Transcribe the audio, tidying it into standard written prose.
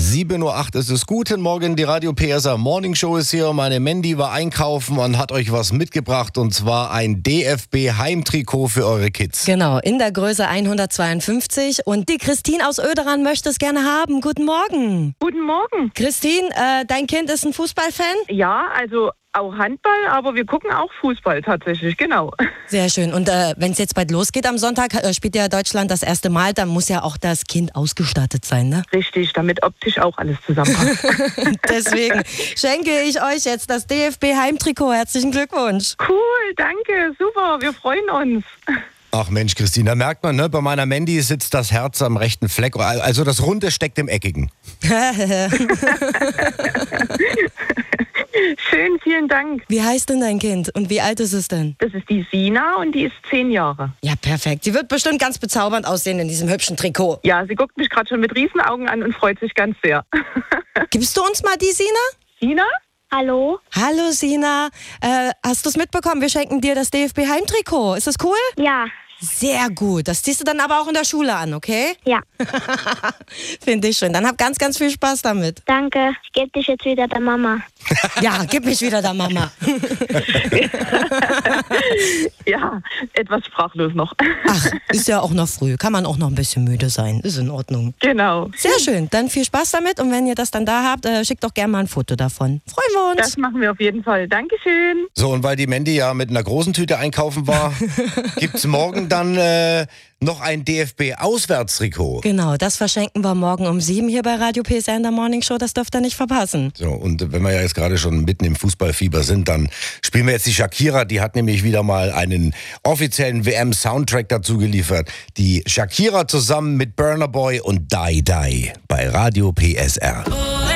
7:08 Uhr ist es. Guten Morgen, die Radio PSR Morning Show ist hier. Meine Mandy war einkaufen und hat euch was mitgebracht, und zwar ein DFB Heimtrikot für eure Kids. Genau, in der Größe 152, und die Christine aus Oederan möchte es gerne haben. Guten Morgen. Guten Morgen. Christine, dein Kind ist ein Fußballfan? Ja, also auch Handball, aber wir gucken auch Fußball tatsächlich, genau. Sehr schön. Und wenn es jetzt bald losgeht am Sonntag, spielt ja Deutschland das erste Mal, dann muss ja auch das Kind ausgestattet sein, ne? Richtig, damit optisch auch alles zusammenkommt. Deswegen schenke ich euch jetzt das DFB Heimtrikot. Herzlichen Glückwunsch. Cool, danke, super, wir freuen uns. Ach Mensch, Christine, da merkt man, ne, bei meiner Mandy sitzt das Herz am rechten Fleck. Also das Runde steckt im Eckigen. Schön, vielen Dank. Wie heißt denn dein Kind und wie alt ist es denn? Das ist die Sina und die ist 10 Jahre. Ja, perfekt. Sie wird bestimmt ganz bezaubernd aussehen in diesem hübschen Trikot. Ja, sie guckt mich gerade schon mit Riesenaugen an und freut sich ganz sehr. Gibst du uns mal die, Sina? Sina? Hallo? Hallo, Sina. Hast du es mitbekommen? Wir schenken dir das DFB Heimtrikot. Ist das cool? Ja. Sehr gut. Das ziehst du dann aber auch in der Schule an, okay? Ja. Finde ich schön. Dann hab ganz, ganz viel Spaß damit. Danke. Ich gebe dich jetzt wieder der Mama. Ja, gib mich wieder der Mama. Ja, etwas sprachlos noch. Ach, ist ja auch noch früh. Kann man auch noch ein bisschen müde sein. Ist in Ordnung. Genau. Sehr schön. Dann viel Spaß damit. Und wenn ihr das dann da habt, schickt doch gerne mal ein Foto davon. Freuen wir uns. Das machen wir auf jeden Fall. Dankeschön. So, und weil die Mandy ja mit einer großen Tüte einkaufen war, gibt's morgen dann noch ein DFB-Auswärtstrikot. Genau, das verschenken wir morgen um 7 hier bei Radio PSR in der Morning Show. Das dürft ihr nicht verpassen. So, und wenn wir ja jetzt gerade schon mitten im Fußballfieber sind, dann spielen wir jetzt die Shakira. Die hat nämlich wieder mal einen offiziellen WM-Soundtrack dazu geliefert. Die Shakira zusammen mit Burna Boy und Die Die bei Radio PSR.